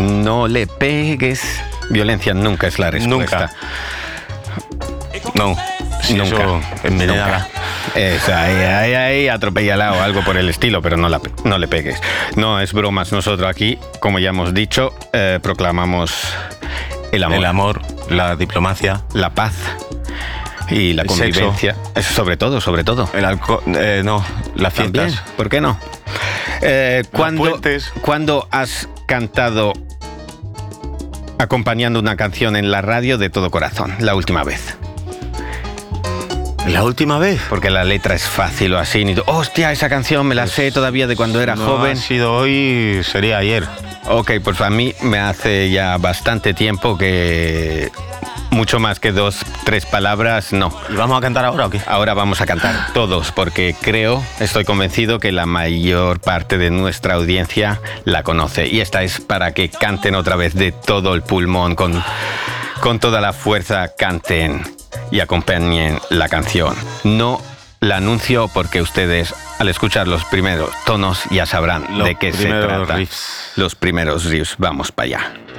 No le pegues. Violencia nunca es la respuesta. Nunca. No. Si Nunca. Eso envenenada. Ahí, atropéllala o algo por el estilo, pero no le pegues. No, es bromas. Nosotros aquí, como ya hemos dicho, proclamamos el amor. El amor, la diplomacia, la paz y la convivencia. Eso sobre todo. el alcohol, no, las fiestas. También, ¿por qué no? ¿Cuándo has cantado acompañando una canción en la radio de todo corazón? La última vez. ¿La última vez? Porque la letra es fácil o así. Ni tú, hostia, esa canción me la sé todavía de cuando era joven. Ha sido hoy, sería ayer. Ok, pues a mí me hace ya bastante tiempo que mucho más que 2-3 palabras, no. ¿Y vamos a cantar ahora o qué? Ahora vamos a cantar todos, porque estoy convencido que la mayor parte de nuestra audiencia la conoce. Y esta es para que canten otra vez de todo el pulmón, con toda la fuerza, canten y acompañen la canción. No la anuncio porque ustedes, al escuchar los primeros tonos, ya sabrán de qué se trata. Riffs. Los primeros riffs. Vamos para allá.